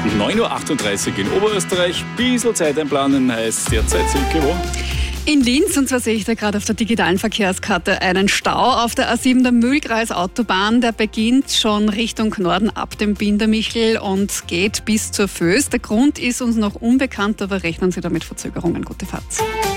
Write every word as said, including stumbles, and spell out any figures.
neun Uhr achtunddreißig in Oberösterreich. Bissl Zeit einplanen heißt derzeit Silke wo? In Linz, und zwar sehe ich da gerade auf der digitalen Verkehrskarte einen Stau auf der A sieben, der Mühlkreisautobahn. Der beginnt schon Richtung Norden ab dem Bindermichel und geht bis zur Vös. Der Grund ist uns noch unbekannt, aber rechnen Sie damit Verzögerungen. Gute Fahrt.